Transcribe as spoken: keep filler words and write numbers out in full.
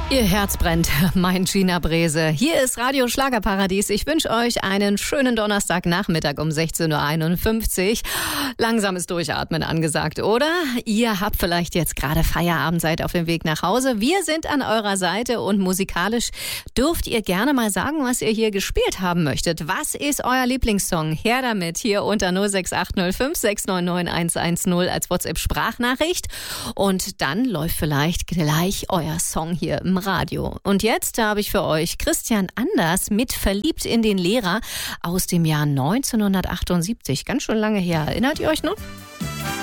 Ihr Herz brennt, mein Gina Brese. Hier ist Radio Schlagerparadies. Ich wünsche euch einen schönen Donnerstagnachmittag um sechzehn Uhr einundfünfzig. Langsames Durchatmen angesagt, oder? Ihr habt vielleicht jetzt gerade Feierabend, seid auf dem Weg nach Hause. Wir sind an eurer Seite und musikalisch dürft ihr gerne mal sagen, was ihr hier gespielt haben möchtet. Was ist euer Lieblingssong? Her damit, hier unter null sechs acht null fünf sechs neun neun eins eins null als WhatsApp-Sprachnachricht. Und dann läuft vielleicht gleich euer Song hier im Radio. Und jetzt habe ich für euch Christian Anders mit Verliebt in den Lehrer aus dem Jahr neunzehnhundertachtundsiebzig. Ganz schön lange her. Erinnert ihr euch noch?